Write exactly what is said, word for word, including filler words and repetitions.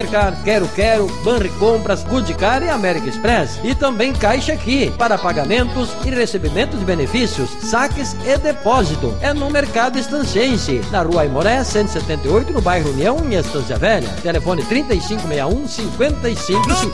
Quero Quero, Banri Compras, Goodcar e América Express. E também Caixa Aqui, para pagamentos e recebimento de benefícios, saques e depósito. É no Mercado Estancense, na Rua Aimoré, cento e setenta e oito, no bairro União, em Estância Velha. Telefone trinta e cinco sessenta e um, cinquenta e cinco cinquenta.